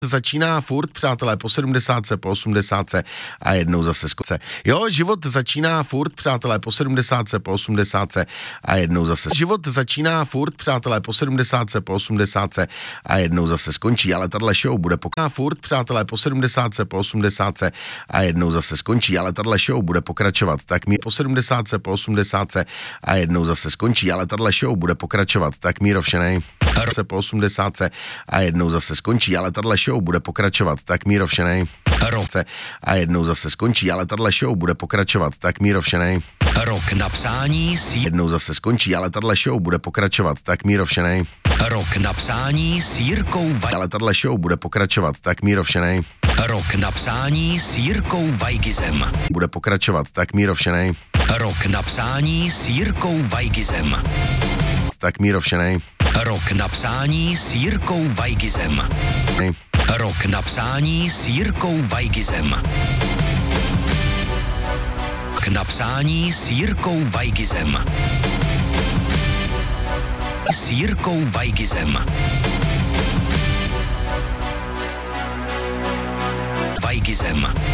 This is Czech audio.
Začíná furt, přátelé, po 70, po 80 a jednou zase skoce. Jo, život začíná furt, přátelé, po 70, po 80 a jednou zase. Život začíná furt, přátelé, po 70, po 80 a jednou zase skončí, ale tahle show bude pokračovat furt, přátelé, po 70, po 80 a jednou zase skončí, ale tahle show bude pokračovat. Tak mi po 70, po 80 a jednou zase skončí, ale tahle show bude pokračovat. Tak Míro Všenej po 80 a jednou zase skončí, ale tahle show bude pokračovat. Tak Míro Všenej a jednou zase skončí, ale tahle show bude pokračovat. Tak Míro Všenej Rok na psání jednou zase skončí, ale tahle show bude pokračovat. Tak Míro Všenej Rok na psání s Jirkou ale tahle show bude pokračovat. Tak Míro Všenej Rok na psání s Jirkou Vajgizem. Bude pokračovat. Tak Míro Všenej Rok na psání s Jirkou Vajgizem. Tak Míro Všenej Rok na psání s Jirkou Vajgizem. Rok na psání s Jirkou Vajgizem. K napsání s Jirkou Vajgizem. S Jirkou Vajgizem. Vajgizem.